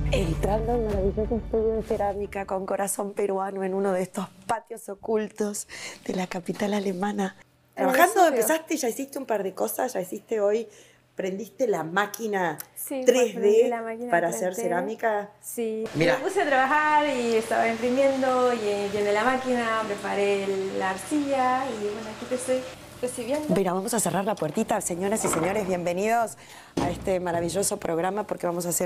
Entrando al maravilloso estudio de cerámica con corazón peruano en uno de estos patios ocultos de la capital alemana. Trabajando, empezaste, ya hiciste un par de cosas, ya hiciste hoy, prendiste la máquina 3D la máquina para 3D. hacer cerámica. Sí, Mira. me puse a trabajar y estaba imprimiendo y llené la máquina, preparé la arcilla y bueno, aquí te estoy recibiendo. Mira, vamos a cerrar la puertita, señoras y señores, bienvenidos a este maravilloso programa porque vamos a hacer